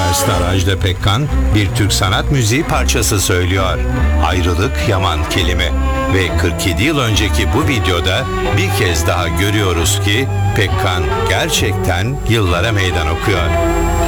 Süperstar Ajda Pekkan bir Türk sanat müziği parçası söylüyor. Ayrılık yaman kelime. Ve 47 yıl önceki bu videoda bir kez daha görüyoruz ki Pekkan gerçekten yıllara meydan okuyor.